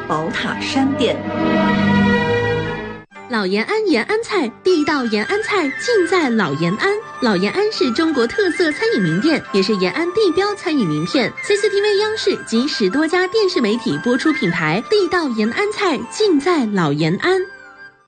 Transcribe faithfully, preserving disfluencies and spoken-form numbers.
宝塔山店。 老延安延安菜，地道延安菜尽在老延安。老延安是中国特色餐饮名店，也是延安地标餐饮名片。C C T V 央视及十多家电视媒体播出品牌，地道延安菜尽在老延安。